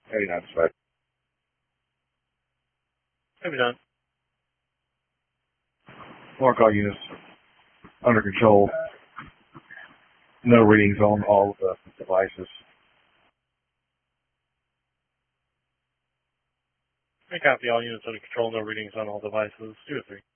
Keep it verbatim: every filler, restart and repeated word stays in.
eighty-nine dispatch. eighty-nine. Mark all units under control. No readings on all of the devices. I copy all units under control, no readings on all devices. two or three.